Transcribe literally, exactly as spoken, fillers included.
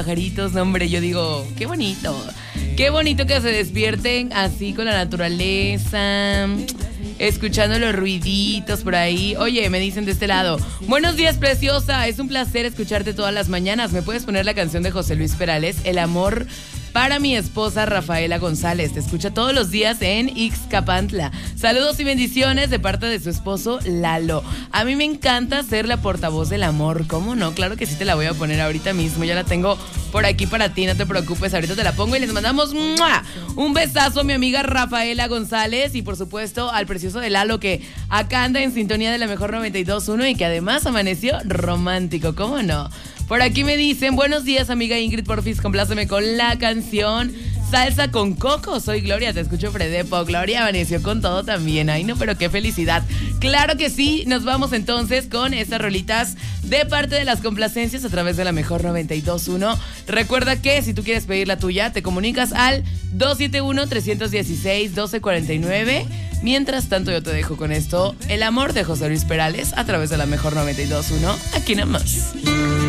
pajaritos, no hombre, yo digo, qué bonito. Qué bonito que se despierten así con la naturaleza, escuchando los ruiditos por ahí. Oye, me dicen de este lado, buenos días, preciosa, es un placer escucharte todas las mañanas. ¿Me puedes poner la canción de José Luis Perales, El amor para mi esposa Rafaela González? Te escucha todos los días en Ixcapantla. Saludos y bendiciones de parte de su esposo Lalo. A mí me encanta ser la portavoz del amor. ¿Cómo no? Claro que sí, te la voy a poner ahorita mismo. Ya la tengo por aquí para ti, no te preocupes. Ahorita te la pongo y les mandamos ¡mua! Un besazo a mi amiga Rafaela González y por supuesto al precioso de Lalo, que acá anda en sintonía de la mejor noventa y dos punto uno y que además amaneció romántico. ¿Cómo no? Por aquí me dicen, buenos días, amiga Ingrid, porfis, compláceme con la canción Salsa con Coco. Soy Gloria, te escucho Fredepo. Gloria amaneció con todo también. Ay, no, pero qué felicidad. Claro que sí, nos vamos entonces con estas rolitas de parte de las complacencias a través de la mejor noventa y dos punto uno. Recuerda que si tú quieres pedir la tuya, te comunicas al dos siete uno, tres uno seis, uno dos cuatro nueve. Mientras tanto, yo te dejo con esto, El amor de José Luis Perales a través de la mejor noventa y dos punto uno. Aquí nada más.